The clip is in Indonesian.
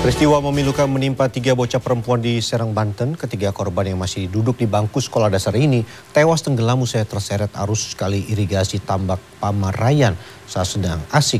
Peristiwa memilukan menimpa 3 bocah perempuan di Serang, Banten. Ketiga korban yang masih duduk di bangku sekolah dasar ini tewas tenggelam usai terseret arus kali irigasi Tambak Pamarayan saat sedang asik